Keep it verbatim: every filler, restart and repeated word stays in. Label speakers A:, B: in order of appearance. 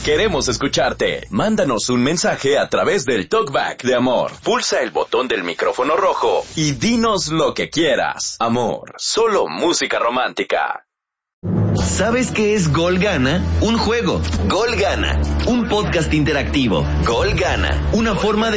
A: Queremos escucharte. Mándanos un mensaje a través del TalkBack de Amor. Pulsa el botón del micrófono rojo y dinos lo que quieras. Amor, solo música romántica.
B: ¿Sabes qué es Gol Gana? Un juego. Gol Gana. Un podcast interactivo. Gol Gana. Una forma de